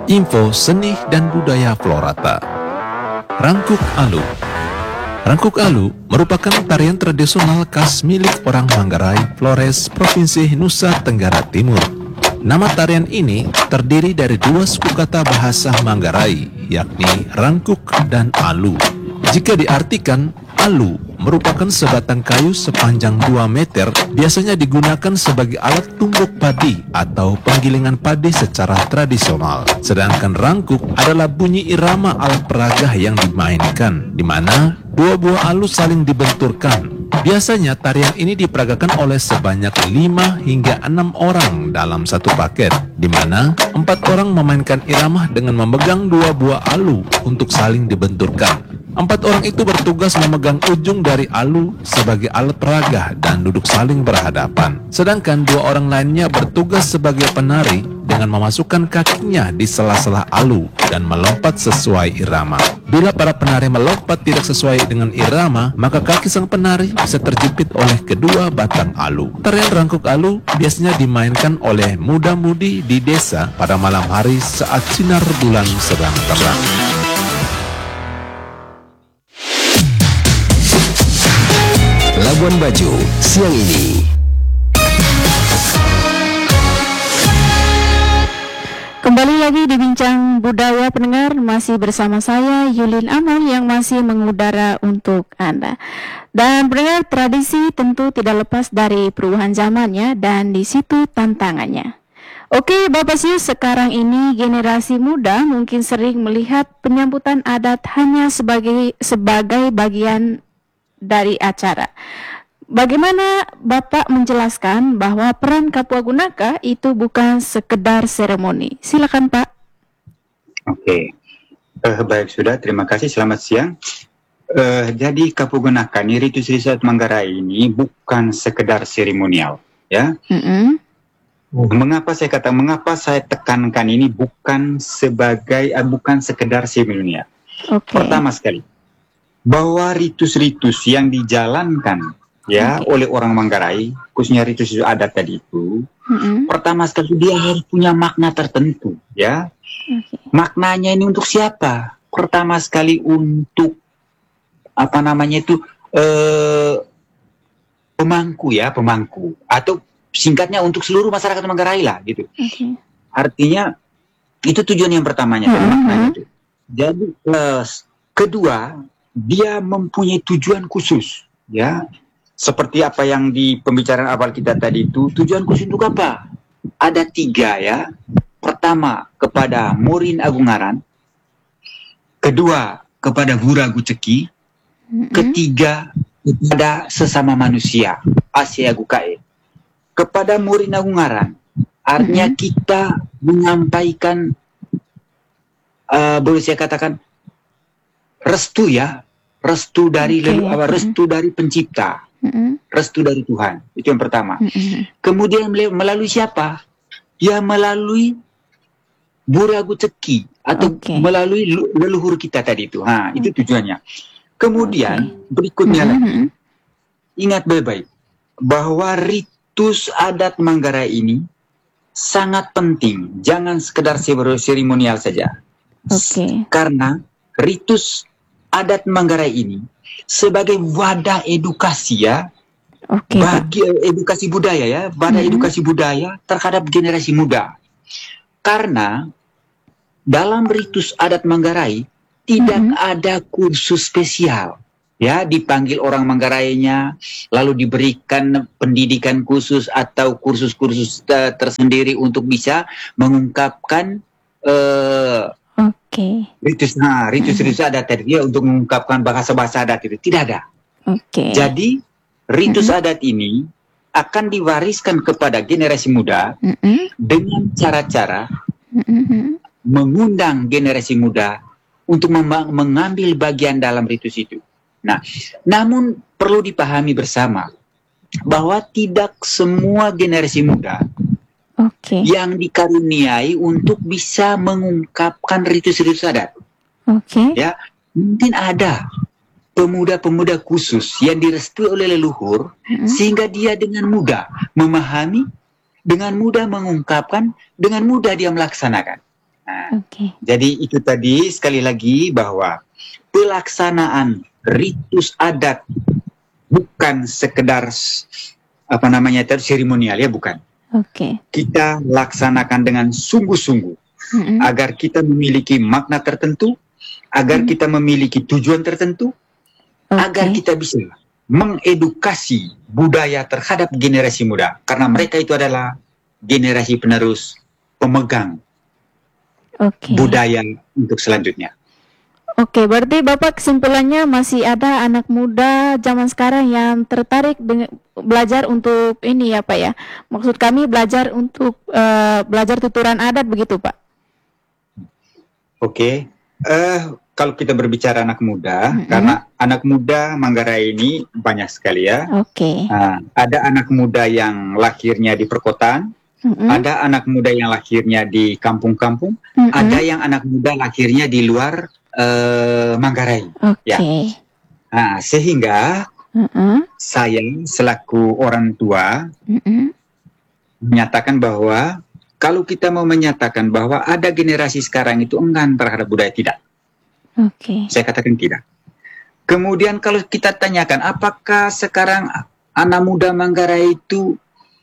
Info seni dan budaya Florata. Rangkuk Alu. Rangkuk Alu merupakan tarian tradisional khas milik orang Manggarai, Flores, Provinsi Nusa Tenggara Timur. Nama tarian ini terdiri dari dua suku kata bahasa Manggarai, yakni rangkuk dan alu. Jika diartikan, alu merupakan sebatang kayu sepanjang 2 meter, biasanya digunakan sebagai alat tumbuk padi atau penggilingan padi secara tradisional. Sedangkan rangkuk adalah bunyi irama alat peraga yang dimainkan, di mana dua buah alu saling dibenturkan. Biasanya tarian ini diperagakan oleh sebanyak 5 hingga 6 orang dalam satu paket, di mana 4 orang memainkan irama dengan memegang 2 buah alu untuk saling dibenturkan. 4 orang itu bertugas memegang ujung dari alu sebagai alat peraga dan duduk saling berhadapan. Sedangkan 2 orang lainnya bertugas sebagai penari dengan memasukkan kakinya di sela-sela alu dan melompat sesuai irama. Bila para penari melompat tidak sesuai dengan irama, maka kaki sang penari bisa terjepit oleh kedua batang alu. Tarian rangkuk alu biasanya dimainkan oleh muda-mudi di desa pada malam hari saat sinar bulan sedang terang. Labuan Bajo, siang ini. Kembali lagi di Bincang Budaya pendengar, masih bersama saya Yulin Amul yang masih mengudara untuk Anda. Dan pendengar, tradisi tentu tidak lepas dari perubahan zamannya dan di situ tantangannya. Oke Bapak Sius, sekarang ini generasi muda mungkin sering melihat penyambutan adat hanya sebagai bagian dari acara. Bagaimana Bapak menjelaskan bahwa peran Kapua Gunaka itu bukan sekedar seremoni? Silakan Pak. Oke, baik sudah. Terima kasih. Selamat siang. Jadi Kapua Gunaka, Ritus Riset Manggarai ini bukan sekedar seremonial, ya. Mengapa saya tekankan ini bukan sekedar seremonial? Okay. Pertama sekali, bahwa ritus-ritus yang dijalankan oleh orang Manggarai, khususnya ritus adat tadi itu, pertama sekali dia harus punya makna tertentu, ya. Maknanya ini untuk siapa? Pertama sekali untuk pemangku, atau singkatnya untuk seluruh masyarakat Manggarai lah, gitu. Artinya itu tujuan yang pertamanya, maknanya itu. Jadi kedua, dia mempunyai tujuan khusus, ya. Seperti apa yang di pembicaraan awal kita tadi itu, tujuan khusus untuk apa? Ada 3, ya. Pertama, kepada Morin Agungaran. Kedua, kepada Buragu Ceki. Ketiga, kepada sesama manusia, Asia Gukae. Kepada Morin Agungaran, artinya kita menyampaikan, boleh saya katakan, restu, ya. Restu dari restu dari pencipta. Restu dari Tuhan. Itu yang pertama. Kemudian melalui siapa? Ya melalui Buragu Ceki atau melalui leluhur kita tadi itu. Itu tujuannya. Kemudian berikutnya lagi, ingat baik-baik bahwa ritus adat Manggarai ini sangat penting. Jangan sekedar seremonial saja. Karena ritus adat Manggarai ini sebagai wadah edukasi, ya, bagi edukasi budaya, ya, wadah edukasi budaya terhadap generasi muda. Karena dalam ritus adat Manggarai tidak ada kursus spesial, ya, dipanggil orang Manggarainya lalu diberikan pendidikan khusus atau kursus-kursus tersendiri untuk bisa mengungkapkan ritus adat tadi, ya, untuk mengungkapkan bahasa-bahasa adat itu tidak ada. Jadi ritus adat ini akan diwariskan kepada generasi muda dengan cara-cara mengundang generasi muda untuk mengambil bagian dalam ritus itu. Nah, namun perlu dipahami bersama bahwa tidak semua generasi muda yang dikaruniai untuk bisa mengungkapkan ritus-ritus adat. Ya, mungkin ada pemuda-pemuda khusus yang direstui oleh leluhur sehingga dia dengan mudah memahami, dengan mudah mengungkapkan, dengan mudah dia melaksanakan. Nah, Oke. jadi itu tadi sekali lagi bahwa pelaksanaan ritus adat bukan sekedar seremonial ya, bukan. Oke. Kita laksanakan dengan sungguh-sungguh Mm-mm. agar kita memiliki makna tertentu, agar kita memiliki tujuan tertentu, agar Oke. kita bisa mengedukasi budaya terhadap generasi muda, karena mereka itu adalah generasi penerus pemegang Oke. budaya untuk selanjutnya. Oke, berarti Bapak kesimpulannya masih ada anak muda zaman sekarang yang tertarik belajar untuk ini ya Pak ya. Maksud kami belajar untuk belajar tuturan adat begitu Pak. Oke, kalau kita berbicara anak muda, karena anak muda Manggarai ini banyak sekali ya. Oke. Ada anak muda yang lahirnya di perkotaan, ada anak muda yang lahirnya di kampung-kampung, ada yang anak muda lahirnya di luar Manggarai. Oke. Ya. Nah, sehingga saya selaku orang tua menyatakan bahwa kalau kita mau menyatakan bahwa ada generasi sekarang itu enggan terhadap budaya, tidak. Oke. Saya katakan tidak. Kemudian kalau kita tanyakan apakah sekarang anak muda Manggarai itu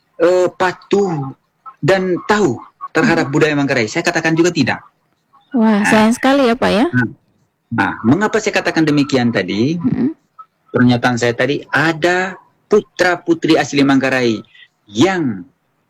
patuh dan tahu terhadap budaya Manggarai, saya katakan juga tidak. Wah, sayang sekali ya Pak ya. Nah, mengapa saya katakan demikian tadi? Pernyataan saya tadi, ada putra-putri asli Manggarai yang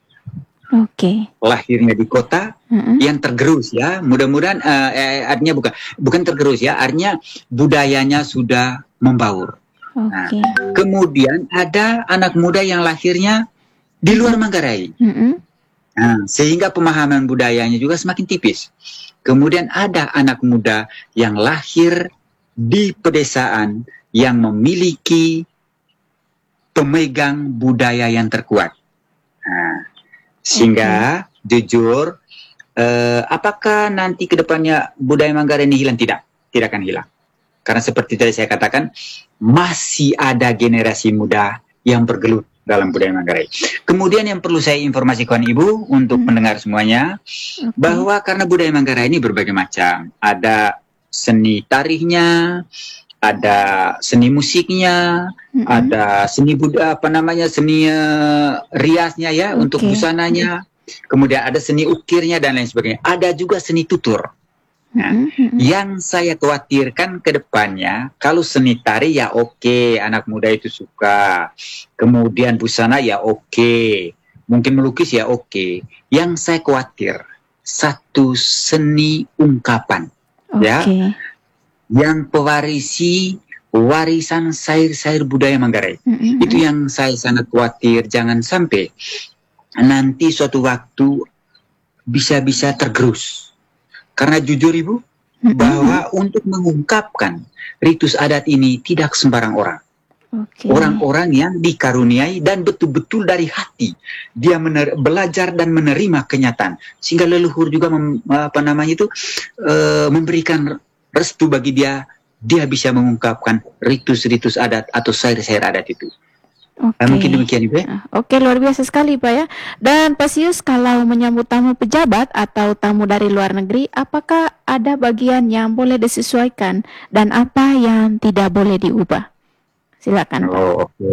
lahirnya di kota, yang tergerus ya. Mudah-mudahan artinya bukan tergerus ya, artinya budayanya sudah membaur. Nah, kemudian ada anak muda yang lahirnya di luar Manggarai. Nah, sehingga pemahaman budayanya juga semakin tipis. Kemudian ada anak muda yang lahir di pedesaan yang memiliki pemegang budaya yang terkuat. Nah, sehingga jujur, apakah nanti ke depannya budaya Manggarai ini hilang? Tidak akan hilang. Karena seperti tadi saya katakan, masih ada generasi muda yang bergelut dalam budaya Manggarai. Kemudian yang perlu saya informasikan Ibu untuk mendengar semuanya, bahwa karena budaya Manggarai ini berbagai macam. Ada seni tarikhnya, ada seni musiknya, ada seni seni riasnya ya, untuk busananya. Kemudian ada seni ukirnya dan lain sebagainya. Ada juga seni tutur. Nah, yang saya khawatirkan ke depannya, kalau seni tari ya oke, anak muda itu suka. Kemudian busana ya oke. Mungkin melukis ya oke. Yang saya khawatir, satu seni ungkapan. Ya. Yang pewarisi warisan syair-syair budaya Manggarai. Itu yang saya sangat khawatir, jangan sampai nanti suatu waktu bisa-bisa tergerus. Karena jujur Ibu, bahwa untuk mengungkapkan ritus adat ini tidak sembarang orang. Orang-orang yang dikaruniai dan betul-betul dari hati dia belajar dan menerima kenyataan, sehingga leluhur juga memberikan restu bagi dia bisa mengungkapkan ritus-ritus adat atau syair-syair adat itu. Mungkin demikian Ibu ya. Oke, luar biasa sekali Pak ya. Dan Pak Sius, kalau menyambut tamu pejabat atau tamu dari luar negeri, apakah ada bagian yang boleh disesuaikan dan apa yang tidak boleh diubah? Silakan Pak. Oke.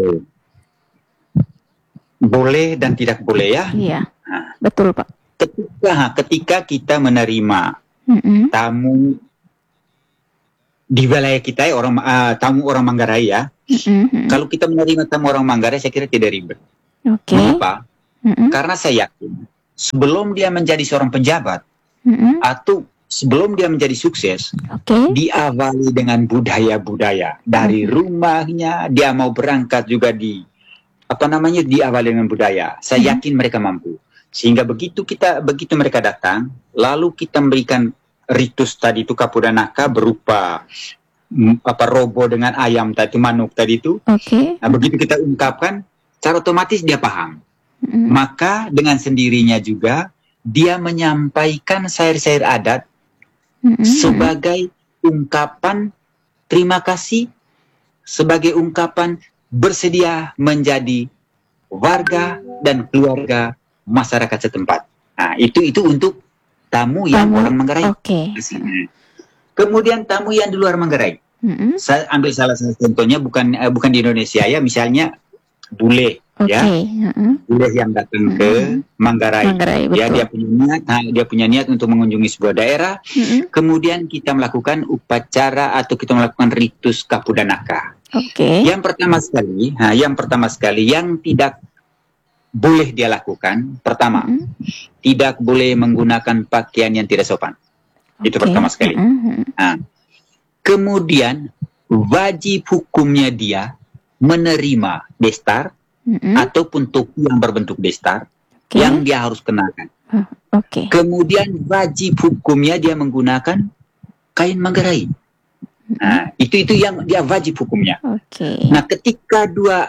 Boleh dan tidak boleh ya. Iya, betul Pak. Ketika kita menerima tamu di wilayah kita ya, tamu orang Manggarai ya. Kalau kita menerima tamu orang Manggarai, saya kira tidak ribet. Mengapa? Karena saya yakin sebelum dia menjadi seorang pejabat atau sebelum dia menjadi sukses, diawali dengan budaya-budaya dari rumahnya. Dia mau berangkat juga diawali dengan budaya. Saya yakin mereka mampu. Sehingga begitu mereka datang, lalu kita memberikan ritus tadi itu kapudanaka berupa robo dengan ayam tadi, manuk tadi itu. Nah, begitu kita ungkapkan, secara otomatis dia paham. Maka dengan sendirinya juga dia menyampaikan syair-syair adat sebagai ungkapan terima kasih, sebagai ungkapan bersedia menjadi warga dan keluarga masyarakat setempat. Nah, itu untuk tamu yang Tamu, orang Manggarai. oke. Kemudian tamu yang di luar Manggarai. Saya ambil salah satu contohnya, bukan di Indonesia ya, misalnya bule. Oke. Ya, bule yang datang ke Manggarai. Manggarai, Ya, betul. dia punya niat untuk mengunjungi sebuah daerah. Kemudian kita melakukan upacara atau kita melakukan ritus Kapudanaka. Oke. Yang pertama sekali yang tidak boleh dia lakukan, pertama, tidak boleh menggunakan pakaian yang tidak sopan. Itu Oke. pertama sekali. Nah, kemudian wajib hukumnya dia menerima destar ataupun topi yang berbentuk destar Oke. yang dia harus kenakan. Oke. Kemudian wajib hukumnya dia menggunakan kain Manggarai. Nah, itu yang dia wajib hukumnya. Oke. Nah, ketika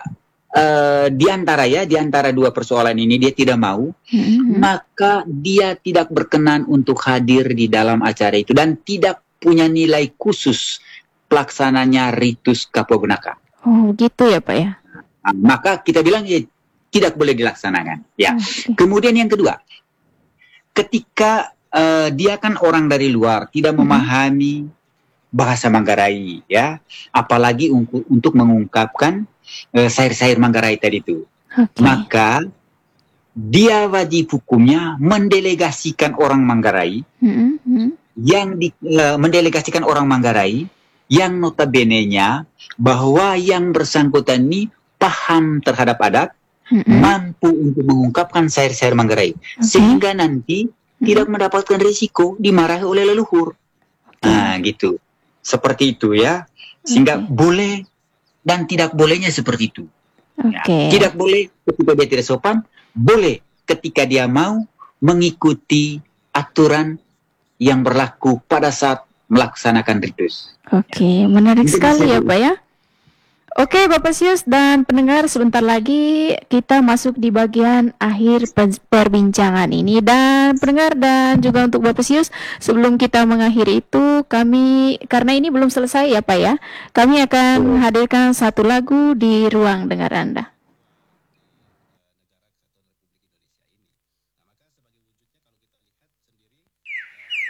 di antara dua persoalan ini dia tidak mau, maka dia tidak berkenan untuk hadir di dalam acara itu dan tidak punya nilai khusus pelaksananya ritus Kapudanaka. Oh, gitu ya, Pak ya. Nah, maka kita bilang ya tidak boleh dilaksanakan. Ya. Oke. Kemudian yang kedua, ketika dia kan orang dari luar, tidak memahami bahasa Manggarai, ya, apalagi untuk mengungkapkan syair-syair Manggarai tadi itu. Oke. Maka dia wajib hukumnya mendelegasikan orang Manggarai mendelegasikan orang Manggarai yang notabene-nya bahwa yang bersangkutan ini paham terhadap adat, mampu untuk mengungkapkan syair-syair Manggarai, sehingga nanti tidak mendapatkan risiko dimarahi oleh leluhur. Nah, gitu. Seperti itu ya. Sehingga boleh dan tidak bolehnya seperti itu. Ya, tidak boleh ketika dia tidak sopan, boleh ketika dia mau mengikuti aturan yang berlaku pada saat melaksanakan ritus. Oke, menarik sekali ya, Pak ya. Oke, Bapak Sius dan pendengar, sebentar lagi kita masuk di bagian akhir perbincangan ini. Dan pendengar dan juga untuk Bapak Sius, sebelum kita mengakhiri itu, kami, karena ini belum selesai ya Pak ya, kami akan menghadirkan satu lagu di ruang dengar Anda.